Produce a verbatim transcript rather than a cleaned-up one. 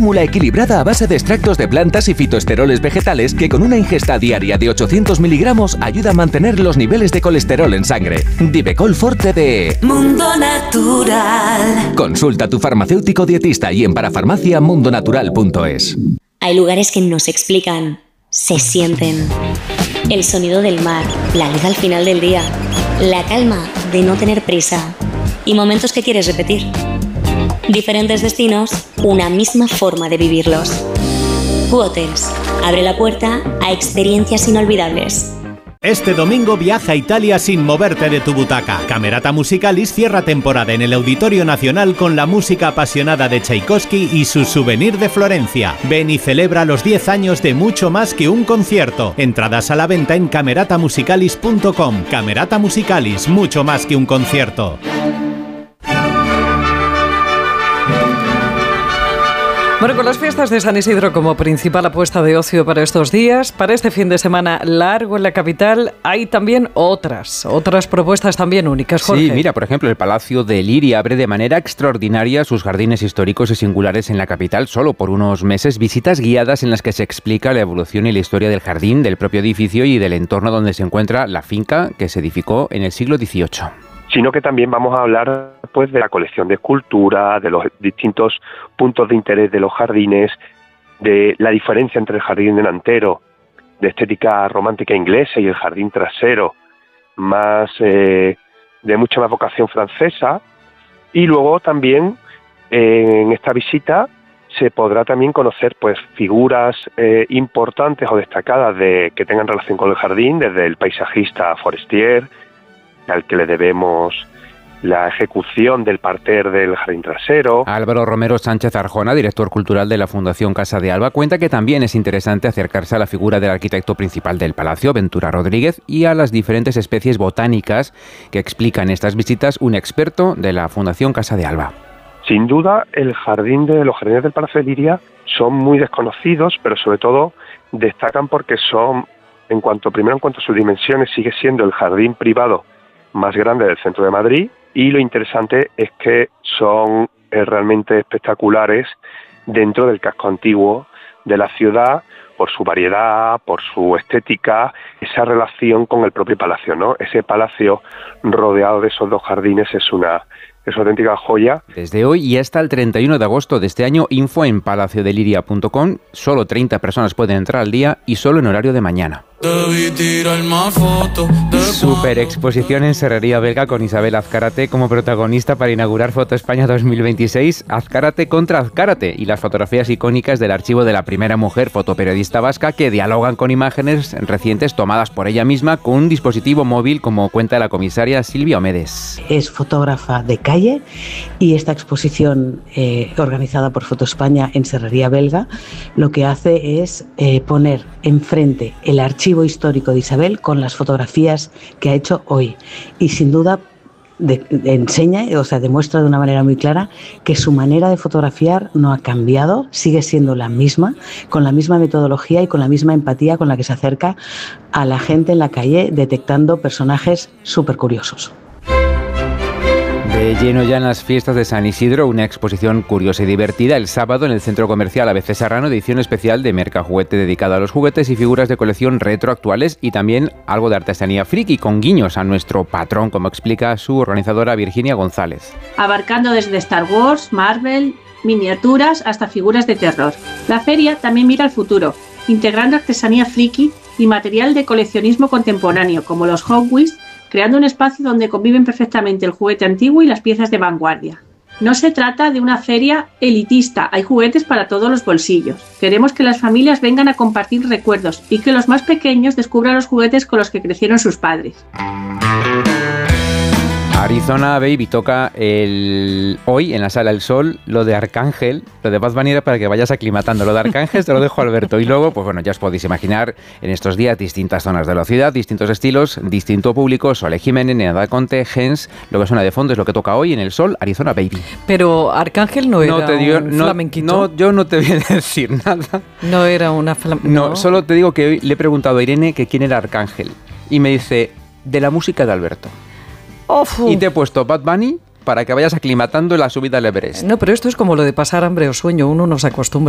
fórmula equilibrada a base de extractos de plantas y fitoesteroles vegetales que con una ingesta diaria de ochocientos miligramos ayuda a mantener los niveles de colesterol en sangre. Divecol Forte de Mundo Natural. Consulta a tu farmacéutico dietista y en parafarmacia mundo natural punto es. Hay lugares que no se explican, se sienten. El sonido del mar, la luz al final del día, la calma de no tener prisa y momentos que quieres repetir. Diferentes destinos, una misma forma de vivirlos. Hotels abre la puerta a experiencias inolvidables. Este domingo viaja a Italia sin moverte de tu butaca. Camerata Musicalis cierra temporada en el Auditorio Nacional con la música apasionada de Tchaikovsky y su Souvenir de Florencia. Ven y celebra los diez años de mucho más que un concierto. Entradas a la venta en camerata musicalis punto com. Camerata Musicalis, mucho más que un concierto. Bueno, con las fiestas de San Isidro como principal apuesta de ocio para estos días, para este fin de semana largo en la capital, hay también otras, otras propuestas también únicas, Jorge. Sí, mira, por ejemplo, el Palacio de Liria abre de manera extraordinaria sus jardines históricos y singulares en la capital, solo por unos meses, visitas guiadas en las que se explica la evolución y la historia del jardín, del propio edificio y del entorno donde se encuentra la finca que se edificó en el siglo dieciocho. Sino que también vamos a hablar pues de la colección de escultura, de los distintos puntos de interés de los jardines, de la diferencia entre el jardín delantero, de estética romántica inglesa, y el jardín trasero, más eh, de mucha más vocación francesa. Y luego también eh, en esta visita se podrá también conocer pues figuras eh, importantes o destacadas de que tengan relación con el jardín, desde el paisajista Forestier, al que le debemos la ejecución del parterre del jardín trasero. Álvaro Romero Sánchez Arjona, director cultural de la Fundación Casa de Alba, cuenta que también es interesante acercarse a la figura del arquitecto principal del palacio, Ventura Rodríguez, y a las diferentes especies botánicas que explica en estas visitas un experto de la Fundación Casa de Alba. Sin duda, el jardín de los jardines del Palacio de Liria son muy desconocidos, pero sobre todo destacan porque son, en cuanto primero en cuanto a sus dimensiones, sigue siendo el jardín privado más grande del centro de Madrid, y lo interesante es que son eh, realmente espectaculares dentro del casco antiguo de la ciudad, por su variedad, por su estética, esa relación con el propio palacio, ¿no? Ese palacio rodeado de esos dos jardines es una, es una auténtica joya. Desde hoy y hasta el treinta y uno de agosto de este año, info en palacio de liria punto com, solo treinta personas pueden entrar al día y solo en horario de mañana. Super exposición en Serrería Belga con Isabel Azcárate como protagonista para inaugurar Foto España dos mil veintiséis, Azcárate contra Azcárate, y las fotografías icónicas del archivo de la primera mujer fotoperiodista vasca que dialogan con imágenes recientes tomadas por ella misma con un dispositivo móvil, como cuenta la comisaria Silvia Omedes. Es fotógrafa de calle y esta exposición eh, organizada por Foto España en Serrería Belga lo que hace es eh, poner enfrente el archivo histórico de Isabel con las fotografías que ha hecho hoy, y sin duda de, de enseña, o sea, demuestra de una manera muy clara que su manera de fotografiar no ha cambiado, sigue siendo la misma, con la misma metodología y con la misma empatía con la que se acerca a la gente en la calle, detectando personajes súper curiosos. De lleno ya en las fiestas de San Isidro, una exposición curiosa y divertida el sábado en el Centro Comercial A B C Serrano, edición especial de Mercajuguete dedicada a los juguetes y figuras de colección retroactuales, y también algo de artesanía friki con guiños a nuestro patrón, como explica su organizadora Virginia González. Abarcando desde Star Wars, Marvel, miniaturas hasta figuras de terror. La feria también mira al futuro, integrando artesanía friki y material de coleccionismo contemporáneo, como los Hot Wheels, creando un espacio donde conviven perfectamente el juguete antiguo y las piezas de vanguardia. No se trata de una feria elitista, hay juguetes para todos los bolsillos. Queremos que las familias vengan a compartir recuerdos y que los más pequeños descubran los juguetes con los que crecieron sus padres. Arizona Baby toca el hoy en la Sala El Sol lo de Arcángel, lo de Bad Bunny era para que vayas aclimatando, lo de Arcángel te lo dejo a Alberto, y luego, pues bueno, ya os podéis imaginar en estos días distintas zonas de la ciudad, distintos estilos, distinto público. Sole Jiménez, Neda Conte, Gens, lo que suena de fondo es lo que toca hoy en El Sol, Arizona Baby. Pero Arcángel no era no te digo, un no, flamenquito. No, yo no te voy a decir nada. No era una flamenquito. No, no, solo te digo que hoy le he preguntado a Irene que quién era Arcángel y me dice, de la música de Alberto. Ofu. Y te he puesto Bad Bunny para que vayas aclimatando la subida al Everest. No, pero esto es como lo de pasar hambre o sueño, uno no se acostumbra.